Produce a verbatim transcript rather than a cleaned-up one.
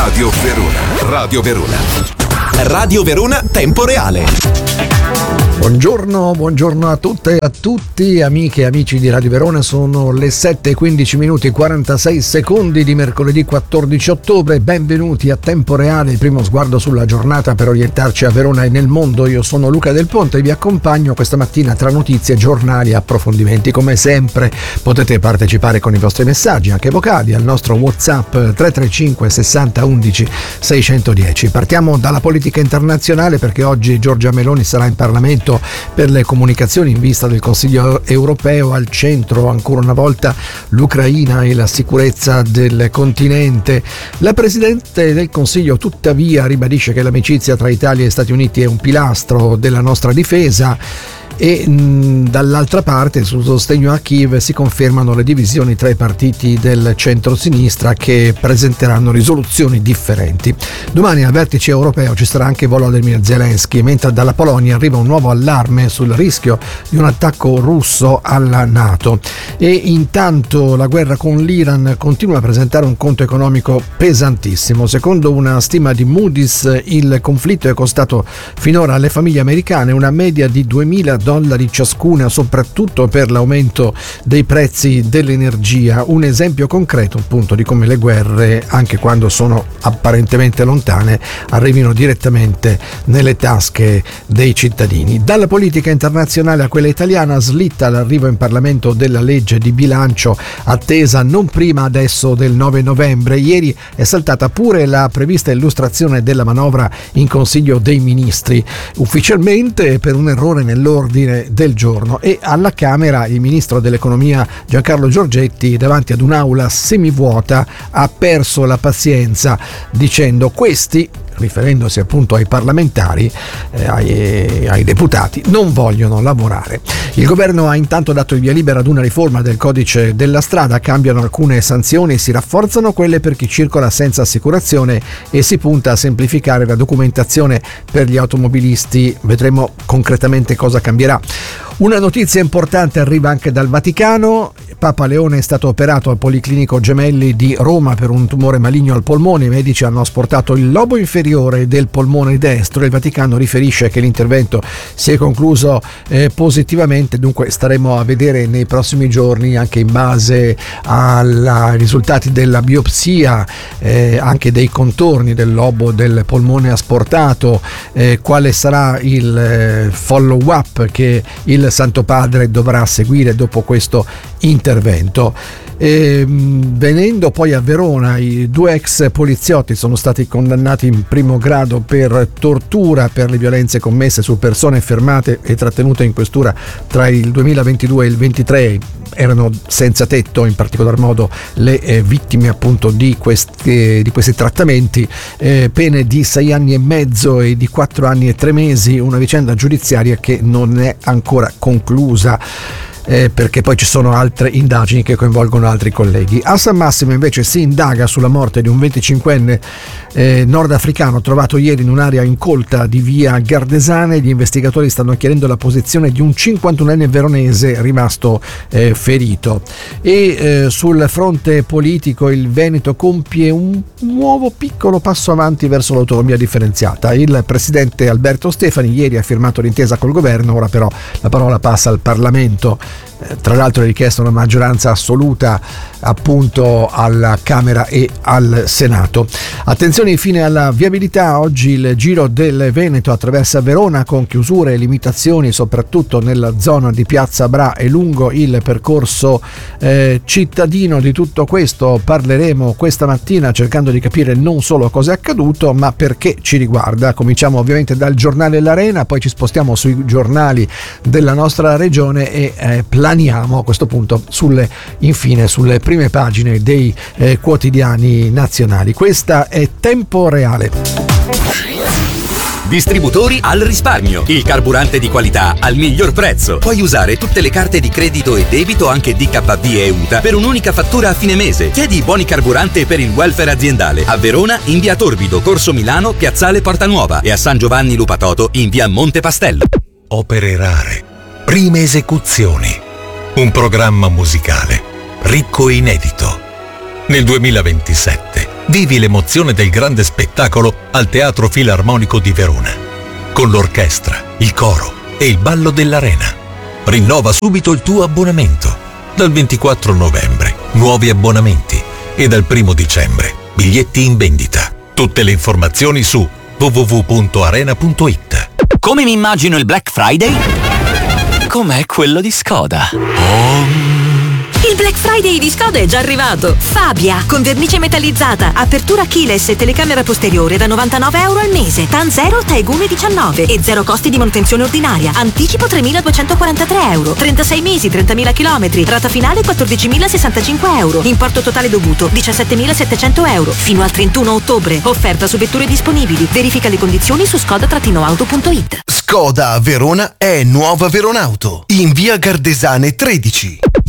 Radio Verona. Radio Verona. Radio Verona Tempo Reale. Buongiorno, buongiorno a tutte e a tutti, amiche e amici di Radio Verona. Sono le sette e quindici minuti e quarantasei secondi di mercoledì quattordici ottobre. Benvenuti a Tempo Reale, il primo sguardo sulla giornata per orientarci a Verona e nel mondo. Io sono Luca Del Ponte e vi accompagno questa mattina tra notizie, giornali e approfondimenti. Come sempre potete partecipare con i vostri messaggi, anche vocali, al nostro WhatsApp tre tre cinque sessanta undici seicentodieci. Partiamo dalla politica internazionale perché oggi Giorgia Meloni sarà in Parlamento per le comunicazioni in vista del Consiglio europeo. Al centro ancora una volta l'Ucraina e la sicurezza del continente. La Presidente del Consiglio tuttavia ribadisce che l'amicizia tra Italia e Stati Uniti è un pilastro della nostra difesa e mh, dall'altra parte sul sostegno a Kiev si confermano le divisioni tra i partiti del centro-sinistra che presenteranno risoluzioni differenti. Domani al vertice europeo ci sarà anche Volodymyr Zelensky, mentre dalla Polonia arriva un nuovo allarme sul rischio di un attacco russo alla NATO. E intanto la guerra con l'Iran continua a presentare un conto economico pesantissimo. Secondo una stima di Moody's, il conflitto è costato finora alle famiglie americane una media di duemila dollari ciascuna, soprattutto per l'aumento dei prezzi dell'energia. Un esempio concreto appunto di come le guerre, anche quando sono apparentemente lontane, arrivino direttamente nelle tasche dei cittadini. Dalla politica internazionale a quella italiana slitta l'arrivo in Parlamento della legge di bilancio, attesa non prima adesso del nove novembre. Ieri è saltata pure la prevista illustrazione della manovra in Consiglio dei Ministri, ufficialmente per un errore nell'ordine del giorno, e alla Camera il ministro dell'economia Giancarlo Giorgetti, davanti ad un'aula semivuota, ha perso la pazienza dicendo: questi, riferendosi appunto ai parlamentari, eh, ai, ai deputati, non vogliono lavorare. Il governo ha intanto dato il via libera ad una riforma del codice della strada, cambiano alcune sanzioni, si rafforzano quelle per chi circola senza assicurazione e si punta a semplificare la documentazione per gli automobilisti. Vedremo concretamente cosa cambierà. Una notizia importante arriva anche dal Vaticano. Papa Leone è stato operato al Policlinico Gemelli di Roma per un tumore maligno al polmone. I medici hanno asportato il lobo inferiore del polmone destro. Il Vaticano riferisce che l'intervento si è concluso eh, positivamente, dunque staremo a vedere nei prossimi giorni, anche in base ai risultati della biopsia, eh, anche dei contorni del lobo del polmone asportato, eh, quale sarà il eh, follow up che il Santo Padre dovrà seguire dopo questo intervento. E, venendo poi a Verona, i due ex poliziotti sono stati condannati in primo grado per tortura per le violenze commesse su persone fermate e trattenute in questura tra il duemilaventidue e il ventitré. Erano senza tetto, in particolar modo le eh, vittime appunto di questi, di questi trattamenti. Eh, pene di sei anni e mezzo e di quattro anni e tre mesi, una vicenda giudiziaria che non è ancora conclusa. Eh, perché poi ci sono altre indagini che coinvolgono altri colleghi. A San Massimo invece si indaga sulla morte di un venticinquenne eh, nordafricano trovato ieri in un'area incolta di via Gardesane. Gli investigatori stanno chiedendo la posizione di un cinquantunenne veronese rimasto eh, ferito. E eh, sul fronte politico il Veneto compie un nuovo piccolo passo avanti verso l'autonomia differenziata. Il presidente Alberto Stefani ieri ha firmato l'intesa col governo, ora però la parola passa al Parlamento. Tra l'altro è richiesta una maggioranza assoluta appunto alla Camera e al Senato. Attenzione infine alla viabilità. Oggi il Giro del Veneto attraversa Verona con chiusure e limitazioni soprattutto nella zona di Piazza Bra e lungo il percorso eh, cittadino. Di tutto questo parleremo questa mattina cercando di capire non solo cosa è accaduto ma perché ci riguarda. Cominciamo ovviamente dal giornale L'Arena, poi ci spostiamo sui giornali della nostra regione e eh, planiamo a questo punto sulle infine sulle prime pagine dei eh, quotidiani nazionali. Questa è Tempo Reale. Distributori al risparmio. Il carburante di qualità al miglior prezzo. Puoi usare tutte le carte di credito e debito, anche D K B e U T A, per un'unica fattura a fine mese. Chiedi i buoni carburante per il welfare aziendale. A Verona in via Torbido, Corso Milano, Piazzale Porta Nuova, e a San Giovanni Lupatoto in via Monte Pastello. Opere rare. Prime esecuzioni. Un programma musicale ricco e inedito. Nel duemilaventisette Vivi l'emozione del grande spettacolo al Teatro Filarmonico di Verona, con l'orchestra, il coro e il ballo dell'Arena. Rinnova subito il tuo abbonamento. Dal ventiquattro novembre, nuovi abbonamenti e dal primo dicembre, biglietti in vendita. Tutte le informazioni su w w w punto arena punto i t. Come mi immagino il Black Friday? Com'è quello di Skoda. Oh. Il Black Friday di Skoda è già arrivato. Fabia, con vernice metallizzata, apertura keyless e telecamera posteriore da novantanove euro al mese. TAN zero, Taigume diciannove e zero costi di manutenzione ordinaria. Anticipo tremiladuecentoquarantatré euro. trentasei mesi, trentamila chilometri. Rata finale quattordicimilasessantacinque euro. Importo totale dovuto diciassettemilasettecento euro. Fino al trentuno ottobre. Offerta su vetture disponibili. Verifica le condizioni su skoda auto punto it. Skoda a Verona è Nuova Veronauto, in via Gardesane tredici.